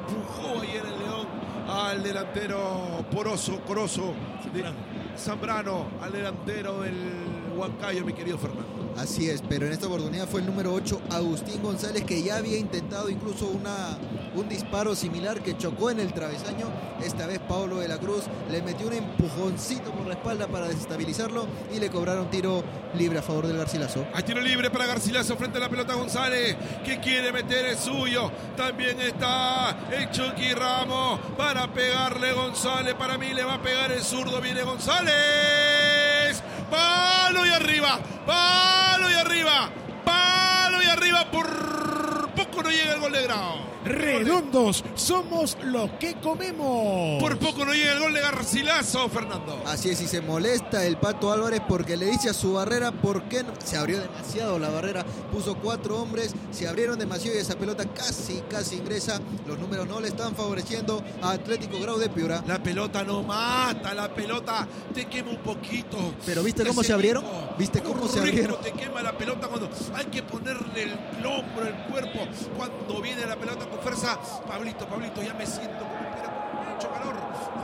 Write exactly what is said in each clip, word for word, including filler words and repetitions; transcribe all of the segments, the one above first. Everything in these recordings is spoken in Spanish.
empujó ayer el León al delantero poroso, coroso de Zambrano, al delantero del Huancayo, mi querido Fernando. Así es, pero en esta oportunidad fue el número ocho, Agustín González, que ya había intentado incluso una, un disparo similar que chocó en el travesaño. Esta vez Pablo de la Cruz le metió un empujoncito por la espalda para desestabilizarlo y le cobraron tiro libre a favor del Garcilaso. Hay tiro libre para Garcilaso frente a la pelota González, que quiere meter el suyo. También está el Chucky Ramos para pegarle González. Para mí le va a pegar el zurdo. Viene González. Palo y arriba. Palo y arriba. Palo y arriba. Por poco no llega el gol de Grau. Redondos, somos los que comemos. Por poco no llega el gol de Garcilaso, Fernando. Así es, y se molesta el Pato Álvarez porque le dice a su barrera por qué no. Se abrió demasiado la barrera, puso cuatro hombres, se abrieron demasiado y esa pelota casi, casi ingresa. Los números no le están favoreciendo a Atlético Grau de Piura. La pelota no mata, la pelota te quema un poquito. Pero ¿viste cómo se abrieron? ¿Viste cómo se abrieron? Te quema la pelota cuando hay que ponerle el hombro, el cuerpo, cuando viene la pelota con fuerza. Pablito, Pablito, ya me siento como con mucho calor.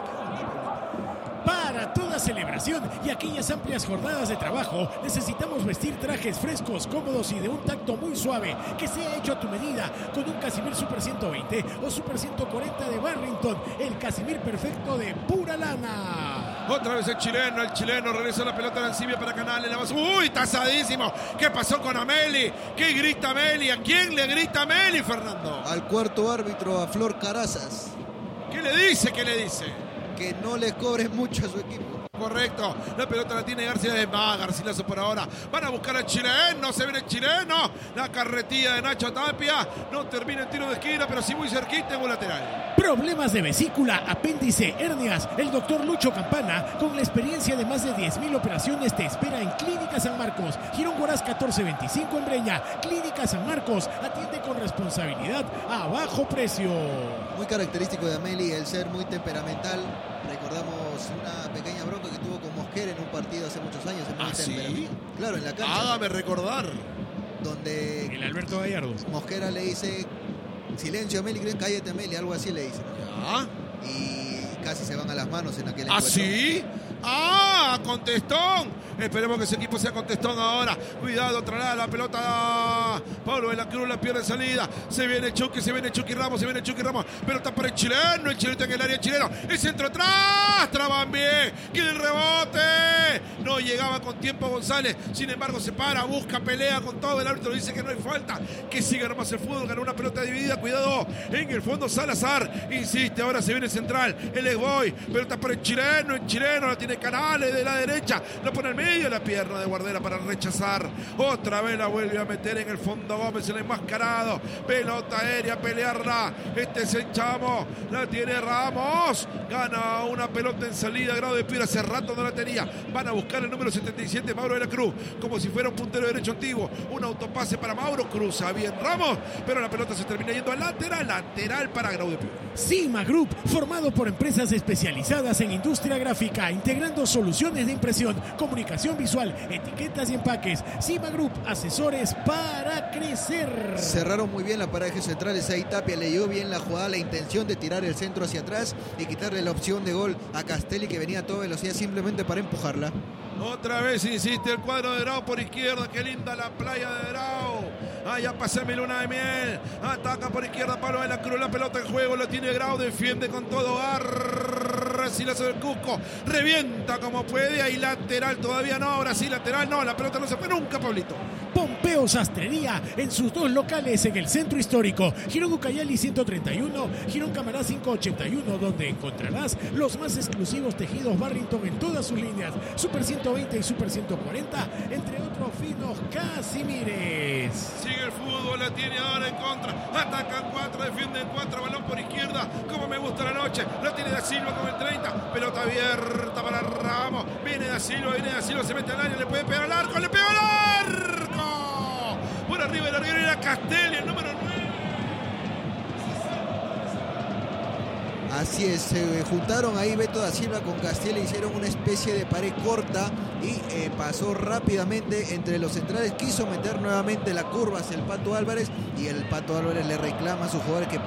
Para toda celebración y aquellas amplias jornadas de trabajo, necesitamos vestir trajes frescos, cómodos y de un tacto muy suave, que sea hecho a tu medida, con un Casimir Super ciento veinte o Super ciento cuarenta de Barrington, el Casimir perfecto de pura lana. Otra vez el chileno, el chileno regresa la pelota a la encimia para Canales. La base. ¡Uy, tasadísimo! ¿Qué pasó con Ameli? ¿Qué grita Ameli? ¿A quién le grita Ameli, Fernando? Al cuarto árbitro, a Flor Carazas. ¿Qué le dice? ¿Qué le dice? Que no le cobre mucho a su equipo. Correcto, la pelota la tiene García de más, Garcilaso por ahora. Van a buscar al chileno, se viene el chileno. La carretilla de Nacho Tapia. No termina el tiro de esquina, pero sí muy cerquita en un lateral. Problemas de vesícula, apéndice, hernias. El doctor Lucho Campana, con la experiencia de más de diez mil operaciones, te espera en Clínica San Marcos. Girón Guaraz catorce veinticinco en Breña. Clínica San Marcos, atiende con responsabilidad a bajo precio. Muy característico de Ameli el ser muy temperamental. Recordamos una pequeña bronca que tuvo con Mosquera en un partido hace muchos años. ¿Ah, sí? Claro, en la cancha. Hágame recordar. Donde el Alberto Gallardo. Mosquera le dice, silencio Ameli, cállate Ameli, algo así le dice. ¿Ya? Y casi se van a las manos en aquel ¿Ah, encuentro. sí? ¡Ah! ¡Contestón! Esperemos que ese equipo sea contestón ahora. Cuidado, traslada la pelota. Pablo de la Cruz la pierde salida. Se viene Chucky, se viene Chucky Ramos, se viene Chucky Ramos. Pelota para el chileno. El chileno en el área chileno. El centro atrás. Traban bien. Quiere el rebote. No llegaba con tiempo González. Sin embargo, se para, busca, pelea con todo. El árbitro dice que no hay falta. Que siga nomás el fútbol. Ganó una pelota dividida. Cuidado. En el fondo Salazar. Insiste. Ahora se viene central. El Esboy. Pelota para el chileno. El chileno la tiene Canales de la derecha. Lo pone al medio la pierna de Guardera para rechazar. Otra vez la vuelve a meter en el fondo Gómez, el enmascarado. Pelota aérea, pelearla. Este es el Chamo. La tiene Ramos. Gana una pelota en salida. Grau de Piura. Hace rato no la tenía. Van a buscar el número setenta y siete, Mauro de la Cruz. Como si fuera un puntero derecho antiguo. Un autopase para Mauro. Cruza bien Ramos. Pero la pelota se termina yendo al lateral. Lateral para Grau de Piura. Cima Group, formado por empresas especializadas en industria gráfica, integrando soluciones de impresión, comunicación visual, etiquetas y empaques. Cima Group, asesores para crecer. Cerraron muy bien la pareja central. Ahí Tapia leyó bien la jugada, la intención de tirar el centro hacia atrás y quitarle la opción de gol a Castelli, que venía a toda velocidad simplemente para empujarla. Otra vez insiste el cuadro de Grau por izquierda. Qué linda la playa de Grau. Allá pasa mi luna de miel. Ataca por izquierda Pablo de la Cruz. La pelota en juego. La tiene Grau. Defiende con todo. Garcilaso del Cusco. Revienta como puede. Ahí lateral todavía no. Ahora sí lateral. No, la pelota no se fue nunca, Pablito. Pompeo Sastrería en sus dos locales en el centro histórico. Girón Ucayali ciento treinta y uno, Girón Camará quinientos ochenta y uno, donde encontrarás los más exclusivos tejidos Barrington en todas sus líneas. Super ciento veinte y Super ciento cuarenta, entre otros finos Casimires. Sigue el fútbol, la tiene ahora en contra. Atacan cuatro, defienden cuatro, balón por izquierda. Como me gusta la noche. La tiene Da Silva con el treinta. Pelota abierta para Ramos. Viene Da Silva, viene Da Silva, se mete al área, le puede pegar al arco, le pega al arco. Por arriba el larguero era Castelli, el número nueve. Así es, se juntaron ahí Beto Da Silva con Castelli, hicieron una especie de pared corta y eh, pasó rápidamente entre los centrales. Quiso meter nuevamente la curva hacia el Pato Álvarez y el Pato Álvarez le reclama a su jugador que